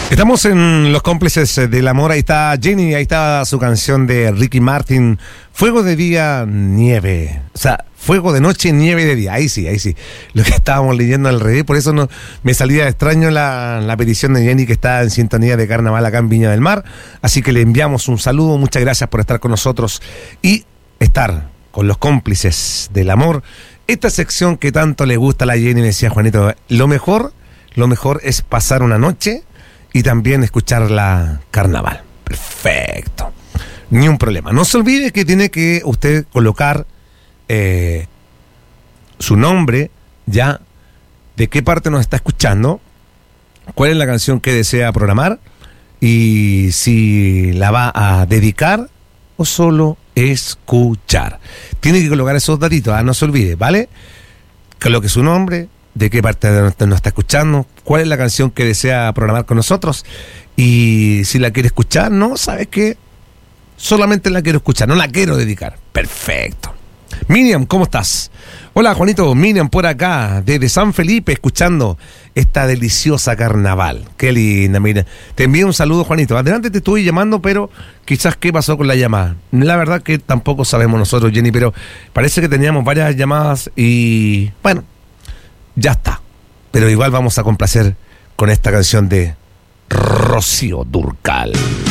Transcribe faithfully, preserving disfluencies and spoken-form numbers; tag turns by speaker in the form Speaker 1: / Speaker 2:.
Speaker 1: Estamos en Los Cómplices del Amor. Ahí está Jenny, ahí está su canción de Ricky Martin, Fuego de día, nieve. O sea, fuego de noche, nieve de día. Ahí sí, ahí sí. Lo que estábamos leyendo al revés, por eso no, me salía extraño la, la petición de Jenny, que está en sintonía de carnaval acá en Viña del Mar. Así que le enviamos un saludo, muchas gracias por estar con nosotros y estar con Los Cómplices del Amor. Esta sección que tanto le gusta a la Jenny, me decía Juanito, lo mejor, lo mejor es pasar una noche y también escuchar la carnaval. Perfecto. Ni un problema. No se olvide que tiene que usted colocar eh, su nombre, ya, de qué parte nos está escuchando, cuál es la canción que desea programar y si la va a dedicar o solo escuchar. Tiene que colocar esos datitos, ¿eh? No se olvide, ¿vale? Coloque su nombre, de qué parte nos está escuchando, cuál es la canción que desea programar con nosotros y si la quiere escuchar, no, ¿sabes qué? Solamente la quiero escuchar, no la quiero dedicar. Perfecto. Miriam, ¿cómo estás? Hola, Juanito. Miriam por acá, desde San Felipe, escuchando esta deliciosa carnaval. Qué linda, Miriam. Te envío un saludo, Juanito. Adelante, te estuve llamando, pero quizás qué pasó con la llamada. La verdad que tampoco sabemos nosotros, Jenny, pero parece que teníamos varias llamadas y bueno, ya está. Pero igual vamos a complacer con esta canción de Rocío Dúrcal.